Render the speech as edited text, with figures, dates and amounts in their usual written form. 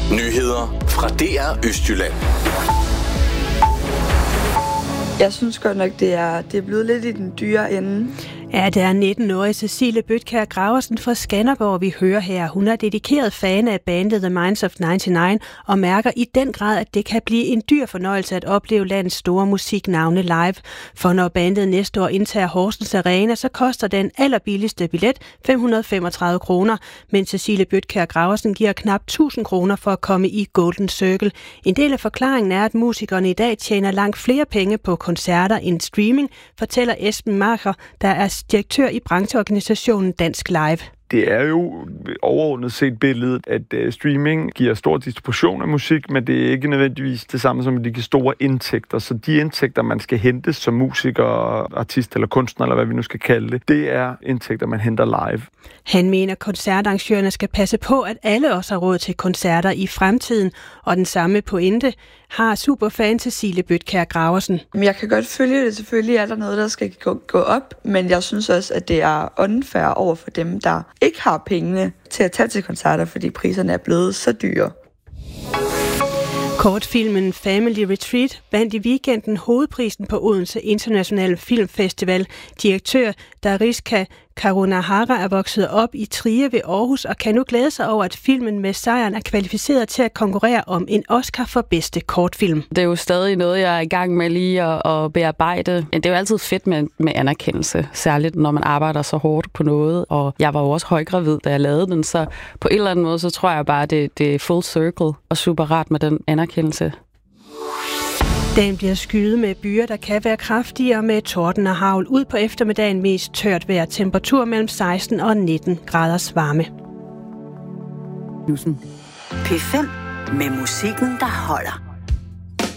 Nyheder fra DR Østjylland. Jeg synes godt nok, det er blevet lidt i den dyre ende. Ja, det er 19-årige Cecilie Bøtkjær Graversen fra Skanderborg, vi hører her. Hun er dedikeret fan af bandet The Minds of 99 og mærker i den grad, at det kan blive en dyr fornøjelse at opleve landets store musiknavne live. For når bandet næste år indtager Horsens Arena, så koster den allerbilligste billet 535 kroner, mens Cecilie Bøtkjær Graversen giver knap 1000 kroner for at komme i Golden Circle. En del af forklaringen er, at musikerne i dag tjener langt flere penge på koncerter end streaming, fortæller Esben Marker, der er direktør i brancheorganisationen Dansk Live. Det er jo overordnet set billedet, at streaming giver stor distribution af musik, men det er ikke nødvendigvis det samme som, at de giver store indtægter. Så de indtægter, man skal hente som musiker, artist eller kunstner, eller hvad vi nu skal kalde det er indtægter, man henter live. Han mener, at koncertarrangørerne skal passe på, at alle også har råd til koncerter i fremtiden, og den samme pointe har superfan Cecilie Bøtkjær Graversen. Jeg kan godt følge det. Selvfølgelig er der noget, der skal gå op, men jeg synes også, at det er unfair over for dem, der ikke har pengene til at tage til koncerter, fordi priserne er blevet så dyre. Kortfilmen Family Retreat vandt i weekenden hovedprisen på Odense Internationale Filmfestival. Direktør Dariska Karunahara er vokset op i Trige ved Aarhus og kan nu glæde sig over, at filmen med sejren er kvalificeret til at konkurrere om en Oscar for bedste kortfilm. Det er jo stadig noget, jeg er i gang med lige at bearbejde. Det er jo altid fedt med anerkendelse, særligt når man arbejder så hårdt på noget. Og jeg var jo også højgravid, da jeg lavede den, så på en eller anden måde, så tror jeg bare, det er full circle og super rart med den anerkendelse. Dagen bliver skyet med byer, der kan være kraftigere med torden og hagl. Ud på eftermiddagen mest tørt vejr, temperatur mellem 16 og 19 graders varme. P5 med musikken, der holder.